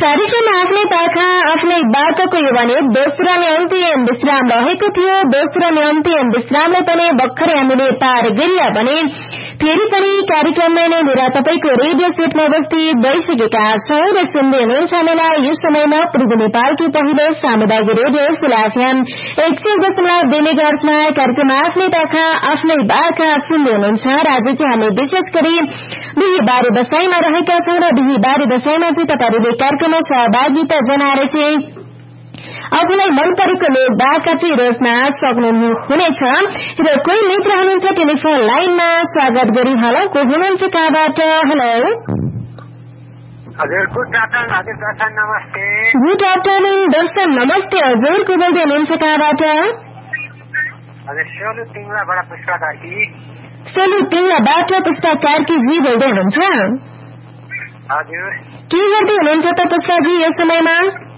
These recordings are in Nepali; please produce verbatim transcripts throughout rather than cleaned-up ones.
कार्यक्रम आफ्नै पाखा आफ्नै बाटोको यो भने दोस्रो नै अन्तिम विश्राम रहेको थियो। दोस्रो नै अन्तिम विश्रामलाई पनि भर्खरै हामीले पार गरिया भने फेरि पनि कार्यक्रममा नै मेरा तपाईको रेडियो सेटमा उपस्थित भइसकेका छौं र सुन्दै हुनुहुन्छ हामीलाई यो समयमा पूर्व नेपालको पहिलो सामुदायिक रेडियो सुलाफियाम एक सय दशमलव दुई मेगाहर्जमा कार्यक्रम आफ्नै पाखा आफ्नै बाखा सुन्दै हुनुहुन्छ र आज चाहिँ हामी विशेष गरी बिहीबारे दशैंमा रहेका छौं र बिहीबारे दशैंमा चाहिँ तपाईहरुले कार्यक्रममा सहभागिता जनाएर चाहिँ आफूलाई मन परेको लोक बाका चाहिँ रोज्न सक्नुहुनेछ र कोही मित्र हुनुहुन्छ टेलिफोन लाइनमा स्वागत गरी हेलो को हुनुहुन्छ कहाँबाट हेलो हजुर गुड आफ्टरनुन हजुर दर्शन नमस्ते गुड आफ्टरनुन दर्शन नमस्ते हजुर को बोल्दै हुनुहुन्छ कहाँबाट हजुर सोलु तिङलाबाट पुष्पा कार्की सोलु तिङलाबाट पुष्पा कार्की जी बोल्दै हुनुहुन्छ हजुर के गर्दै हुनुहुन्छ त पुष्पाजी यो समयमा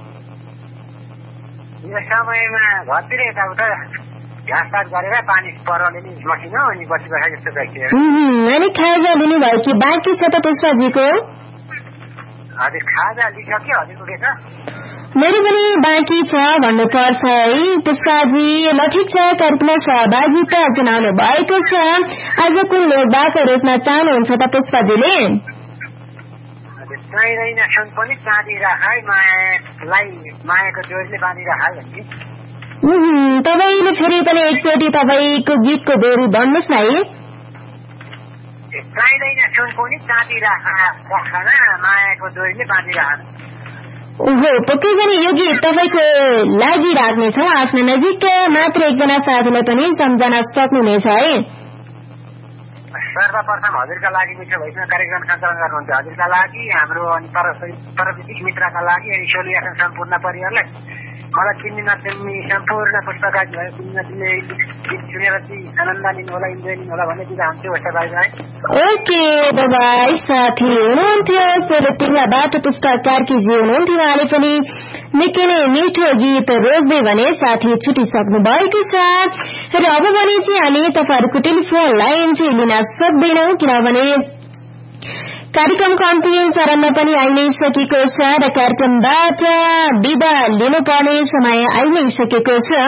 यो समयमा घरतिर यताउता घाँसपात गरेर पानी परले नि मसिनो अनि बसिरहेको जस्तो देखियो अनि खाजा लिनुभयो कि बाँकी छ त पुष्पाजीको हजुर खाजा लिइसक्यो हजुरको के छ मेरो पनि बाँकी छ भन्नुपर्छ है पुष्पाजी ल ठिक छ कार्यक्रममा सहभागिता जनाउनु भएको छ आज कुन लोकबाट रोज्न चाहनुहुन्छ त पुष्पाजीले चाहिँदैन सुन पनि चाँदी राखाई मायालाई मायाको जोडले बाँधिराखाई भन्ने तपाईँले फेरि पनि एकचोटि तपाईँको गीतको डोरी भन्नुहोस् न है चाहिँदैन सुन पनि चाँदी राखन मायाको जोडले बाँधिराखन ओहो पक्कै पनि यो गीत तपाईँको लागि राख्नेछौँ आफ्नो नजिक मात्र एकजना साथीलाई पनि सम्झना सक्नुहुनेछ है सर्वप्रथम हजुरका लागि मिठो भइसमा कार्यक्रम सञ्चालन गर्नुहुन्छ हजुरका लागि हाम्रो अनि प्रविधिक मित्रका लागि अनि सोलिया सम्पूर्ण परिवारलाई मलाई चिन्ने नचिन्ने सम्पूर्ण पुस्तकाजी भयो चिन्ने नचिन्ने गीत सुनेर चाहिँ आनन्द लिनु होला इन्जोय लिनु होला भन्ने दिँदा हुन्थ्यो वैसा भाइ ओके बाबाई साथी हुनुहुन्थ्यो सोलु तिङलाबाट पुष्पा कार्कीजी हुनुहुन्थ्यो उहाँले पनि निकै नै मिठो गीत रोज्दै भने साथी छुटिसक्नु भएको छ र अब भने चाहिँ हामी तपाईहरुको टेलिफोन लाइन चाहिँ लिन सक्दैनौं किनभने कार्यक्रमको अन्तिम चरणमा पनि आइ नै सकेको छ र कार्यक्रमबाट बिदा लिनुपर्ने समय आइ नै सकेको छ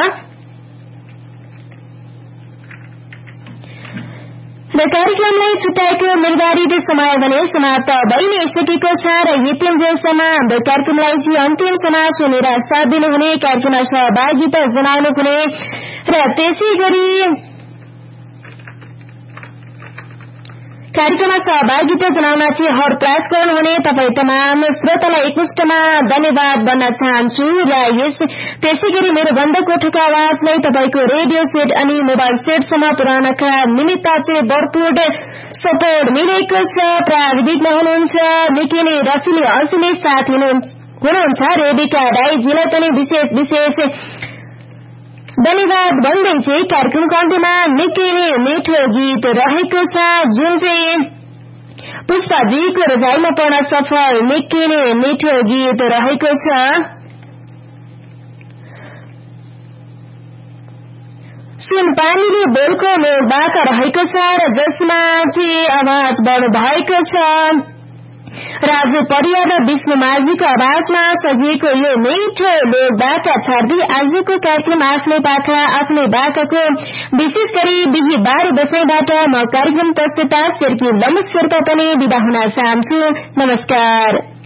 र कार्यक्रमलाई छुट्याएको निर्धारित समय भने समाप्त भइ नै सकेको छ र यतिन्जेलसम्म हाम्रो कार्यक्रमलाई चाहिँ अन्तिमसम्म सुनेर साथ दिनुहुने कार्यक्रममा सहभागिता जनाउनु हुने र त्यसै गरी कार्यक्रममा सहभागिता जनाउन चाहिँ हर प्रयास गर्नुहुने तपाईँ तमाम श्रोतालाई एकमुष्टमा धन्यवाद भन्न चाहन्छु र यस त्यसै गरी मेरो बन्द कोठाको आवाजलाई तपाईँको रेडियो सेट अनि मोबाइल सेटसम्म पुर्याउनका निमित्त चाहिँ भरपूर सपोर्ट मिलेको छ प्राविधिकमा हुनुहुन्छ निकै नै रसिले हँसिले साथ हुनुहुन्छ रेबिका राईजीलाई पनि विशेष विशेष धन्यवाद भन्दै चाहिँ कार्यक्रमको अन्त्यमा निकै नै मिठो गीत रहेको छ जुन चाहिँ पुष्पाजीको रजाइमा पर्न सफल निकै नै मिठो गीत रहेको छ सुन पानीले बोलको लोकबाट रहेको छ र जसमा चाहिँ आवाज बढ्नु भएको छ राजु परियार र विष्णु माझीको आवाजमा सजिएको यो मिठो लोकबाट छाड्दै आजको कार्यक्रम आफ्नै पाखा आफ्नै बाखाको विशेष गरी बिहीबारे दशैंबाट म कार्यक्रम प्रस्तुता शेर्की लम्बा शेर्पा पनि बिदा हुन चाहन्छु नमस्कार।